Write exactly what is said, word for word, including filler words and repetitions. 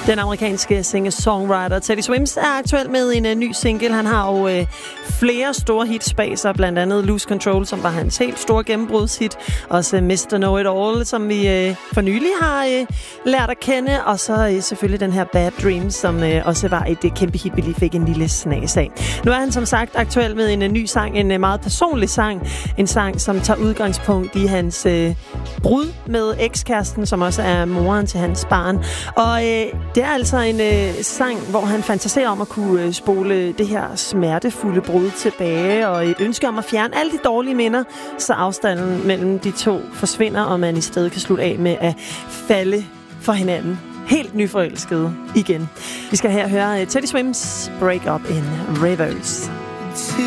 Den amerikanske singer-songwriter Teddy Swims er aktuel med en uh, ny single. Han har jo uh, flere store hits bag sig, blandt andet Lose Control, som var hans helt store gennembrudshit. Også uh, mister Know It All, som vi uh, for nylig har uh, lært at kende. Og så uh, selvfølgelig den her Bad Dreams, som uh, også var et uh, kæmpe hit, vi lige fik en lille snas af. Nu er han som sagt aktuel med en uh, ny sang, en uh, meget personlig sang. En sang, som tager udgangspunkt i hans uh, brud med ekskæresten, som også er moren til hans barn. Og uh, det er altså en øh, sang, hvor han fantaserer om at kunne øh, spole det her smertefulde brud tilbage, og et ønske om at fjerne alle de dårlige minder, så afstanden mellem de to forsvinder, og man i stedet kan slutte af med at falde for hinanden. Helt nyforelskede igen. Vi skal her høre uh, Teddy Swims Break Up in Reverse.